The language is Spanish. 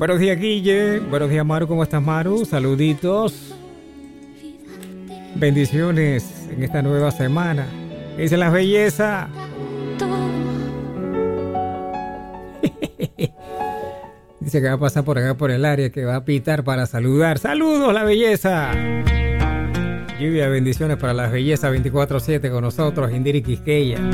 Buenos días, Guille. Buenos días, Maru. ¿Cómo estás, Maru? Saluditos. Bendiciones en esta nueva semana. Dicen las bellezas. Dice que va a pasar por acá por el área, que va a pitar para saludar. ¡Saludos, la belleza! Lluvia de bendiciones para las bellezas 24/7 con nosotros, Indira y Quisqueya.